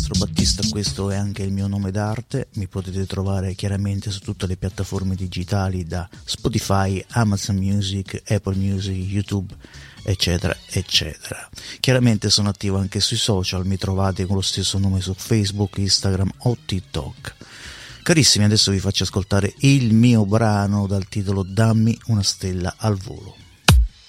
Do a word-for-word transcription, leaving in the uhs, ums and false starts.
Mastro Battista, questo è anche il mio nome d'arte. Mi potete trovare chiaramente su tutte le piattaforme digitali, da Spotify, Amazon Music, Apple Music, YouTube, eccetera eccetera. Chiaramente sono attivo anche sui social, mi trovate con lo stesso nome su Facebook, Instagram o TikTok. Carissimi, adesso vi faccio ascoltare il mio brano dal titolo Dammi una stella al volo.